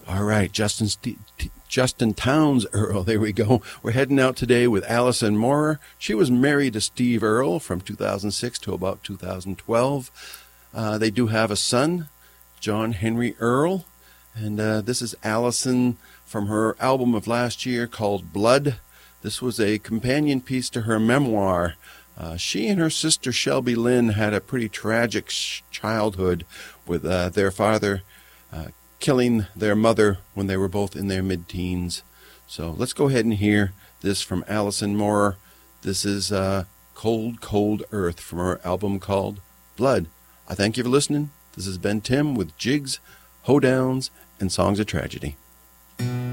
All right, Justin Townes Earle. There we go. We're heading out today with Alison Moorer. She was married to Steve Earle from 2006 to about 2012. They do have a son, John Henry Earle. And this is Alison from her album of last year called Blood. This was a companion piece to her memoir. She and her sister Shelby Lynn had a pretty tragic childhood with their father killing their mother when they were both in their mid-teens. So let's go ahead and hear this from Alison Moorer. This is Cold, Cold Earth from her album called Blood. I thank you for listening. This has been Tim with Jigs, Hoedowns, and Songs of Tragedy.